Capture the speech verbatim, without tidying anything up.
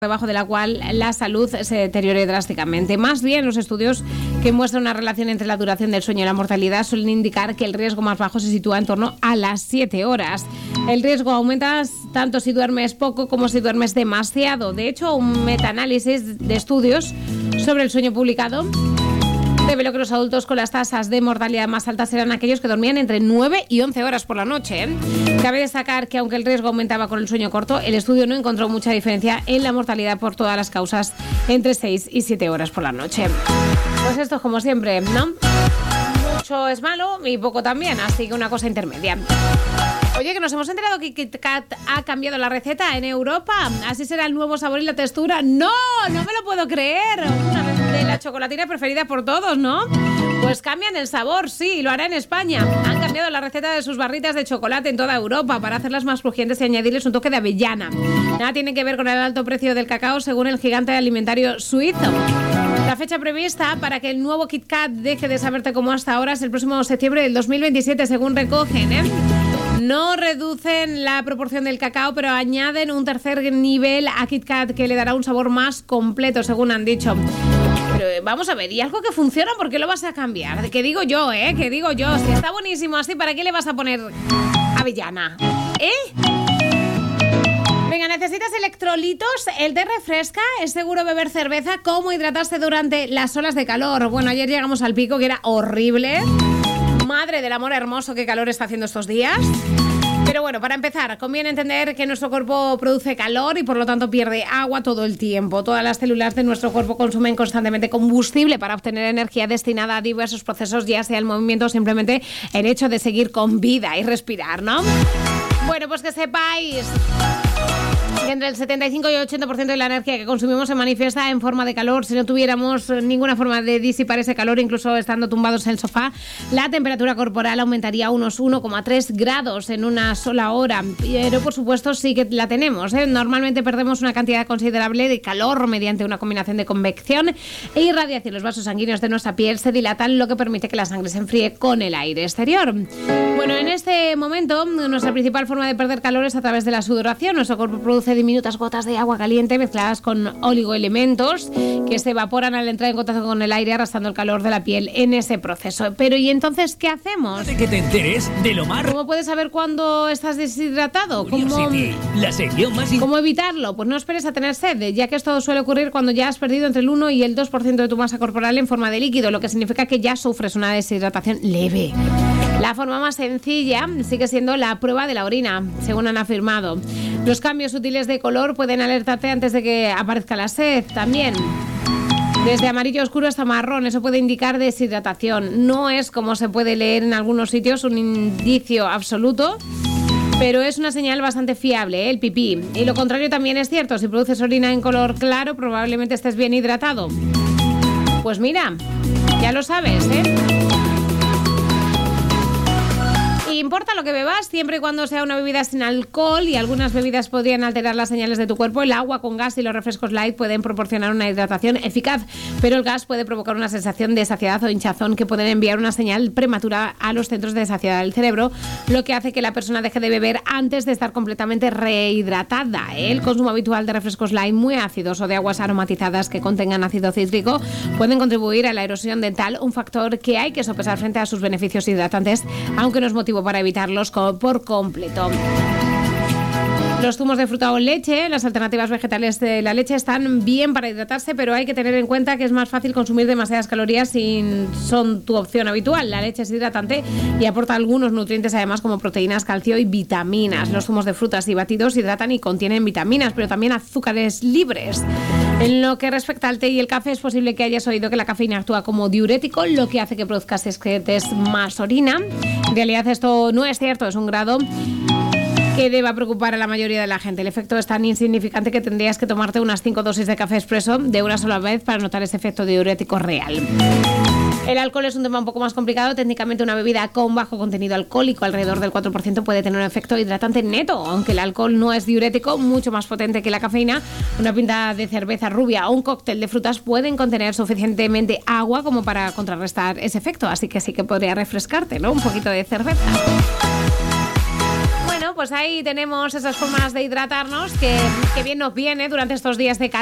debajo de la cual la salud se deteriore drásticamente. Más bien, los estudios que muestran una relación entre la duración del sueño y la mortalidad suelen indicar que el riesgo más bajo se sitúa en torno a las siete horas. El riesgo aumenta tanto si duermes poco como si duermes demasiado. De hecho, un metaanálisis de estudios sobre el sueño publicado reveló que los adultos con las tasas de mortalidad más altas eran aquellos que dormían entre nueve y once horas por la noche. Cabe destacar que aunque el riesgo aumentaba con el sueño corto, el estudio no encontró mucha diferencia en la mortalidad por todas las causas entre seis y siete horas por la noche. Pues esto es como siempre, ¿no? Mucho es malo y poco también, así que una cosa intermedia. Oye, que nos hemos enterado que Kit Kat ha cambiado la receta en Europa. ¿Así será el nuevo sabor y la textura? ¡No! ¡No me lo puedo creer! Una de la chocolatina preferida por todos, ¿no? Pues cambian el sabor, sí, y lo hará en España. Han cambiado la receta de sus barritas de chocolate en toda Europa para hacerlas más crujientes y añadirles un toque de avellana. Nada tiene que ver con el alto precio del cacao, según el gigante alimentario suizo. La fecha prevista para que el nuevo Kit Kat deje de saberte como hasta ahora es el próximo septiembre del dos mil veintisiete, según recogen, ¿eh? No reducen la proporción del cacao, pero añaden un tercer nivel a Kit Kat que le dará un sabor más completo, según han dicho. Pero vamos a ver, ¿y algo que funciona? ¿Por qué lo vas a cambiar? Que digo yo, ¿eh? Que digo yo. Si está buenísimo así, ¿para qué le vas a poner avellana? ¿Eh? Venga, ¿necesitas electrolitos? El té refresca, es seguro beber cerveza. ¿Cómo hidratarse durante las olas de calor? Bueno, ayer llegamos al pico, que era horrible. Madre del amor hermoso, qué calor está haciendo estos días. Pero bueno, para empezar, conviene entender que nuestro cuerpo produce calor y por lo tanto pierde agua todo el tiempo. Todas las células de nuestro cuerpo consumen constantemente combustible para obtener energía destinada a diversos procesos, ya sea el movimiento o simplemente el hecho de seguir con vida y respirar, ¿no? Bueno, pues que sepáis que entre el setenta y cinco y el ochenta por ciento de la energía que consumimos se manifiesta en forma de calor. Si no tuviéramos ninguna forma de disipar ese calor, incluso estando tumbados en el sofá, la temperatura corporal aumentaría unos uno coma tres grados en una sola hora. Pero por supuesto sí que la tenemos, ¿eh? Normalmente perdemos una cantidad considerable de calor mediante una combinación de convección e irradiación. Los vasos sanguíneos de nuestra piel se dilatan, lo que permite que la sangre se enfríe con el aire exterior. Bueno, en este momento nuestra principal forma de perder calor es a través de la sudoración. Nuestro cuerpo produce diminutas gotas de agua caliente mezcladas con oligoelementos que se evaporan al entrar en contacto con el aire, arrastrando el calor de la piel en ese proceso. Pero ¿y entonces qué hacemos? De que te enteres de lo más... ¿Cómo puedes saber cuándo estás deshidratado? ¿Cómo, la sección más... ¿Cómo evitarlo? Pues no esperes a tener sed, ya que esto suele ocurrir cuando ya has perdido entre el uno y el dos por ciento de tu masa corporal en forma de líquido, lo que significa que ya sufres una deshidratación leve. La forma más sencilla sigue siendo la prueba de la orina, según han afirmado. Los cambios sutiles de color pueden alertarte antes de que aparezca la sed también. Desde amarillo oscuro hasta marrón, eso puede indicar deshidratación. No es, como se puede leer en algunos sitios, un indicio absoluto, pero es una señal bastante fiable, ¿eh? El pipí. Y lo contrario también es cierto. Si produces orina en color claro, probablemente estés bien hidratado. Pues mira, ya lo sabes, ¿eh? Importa lo que bebas, siempre y cuando sea una bebida sin alcohol, y algunas bebidas podrían alterar las señales de tu cuerpo. El agua con gas y los refrescos light pueden proporcionar una hidratación eficaz, pero el gas puede provocar una sensación de saciedad o hinchazón que pueden enviar una señal prematura a los centros de saciedad del cerebro, lo que hace que la persona deje de beber antes de estar completamente rehidratada. El consumo habitual de refrescos light muy ácidos o de aguas aromatizadas que contengan ácido cítrico pueden contribuir a la erosión dental, un factor que hay que sopesar frente a sus beneficios hidratantes, aunque no es motivo para evitarlos por completo. Los zumos de fruta o leche, las alternativas vegetales de la leche, están bien para hidratarse, pero hay que tener en cuenta que es más fácil consumir demasiadas calorías si son tu opción habitual. La leche es hidratante y aporta algunos nutrientes, además, como proteínas, calcio y vitaminas. Los zumos de frutas y batidos hidratan y contienen vitaminas, pero también azúcares libres. En lo que respecta al té y el café, es posible que hayas oído que la cafeína actúa como diurético, lo que hace que produzcas excretes más orina. En realidad esto no es cierto, es un grado que deba preocupar a la mayoría de la gente. El efecto es tan insignificante que tendrías que tomarte unas cinco dosis de café expreso de una sola vez para notar ese efecto diurético real. El alcohol es un tema un poco más complicado. Técnicamente, una bebida con bajo contenido alcohólico, alrededor del cuatro por ciento, puede tener un efecto hidratante neto. Aunque el alcohol no es diurético, mucho más potente que la cafeína, una pinta de cerveza rubia o un cóctel de frutas pueden contener suficientemente agua como para contrarrestar ese efecto. Así que sí que podría refrescarte, ¿no? Un poquito de cerveza. Bueno, Bueno, pues ahí tenemos esas formas de hidratarnos que, que bien nos viene durante estos días de calor.